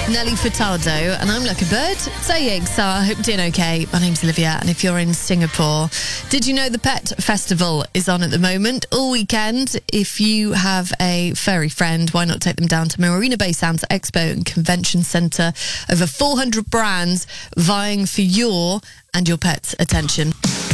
Nelly Furtado, and I'm Lucky Bird. Saying so, I hope you're doing okay. My name's Olivia, and if you're in Singapore, did you know the Pet Festival is on at the moment all weekend? If you have a furry friend, why not take them down to Marina Bay Sands Expo and Convention Centre? Over 400 brands vying for your and your pet's attention.